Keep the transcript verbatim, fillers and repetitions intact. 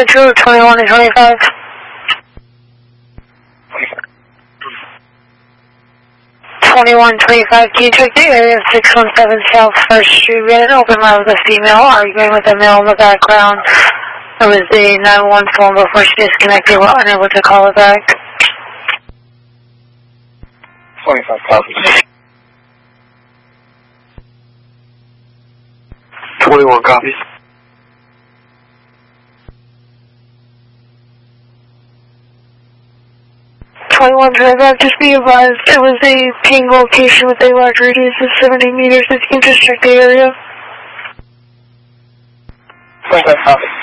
Central, twenty-one and twenty-five. twenty-one twenty-five, can you check the area of six one seven South First Street? We had an open line with a female arguing with a male in the background. It was the nine one one phone before she disconnected. We're unable to call it back. twenty-five copies. twenty-one copies. twenty-one twenty-five, just be advised, it was a ping location with a large radius of seventy meters. If you can just check the area. twenty-five copies.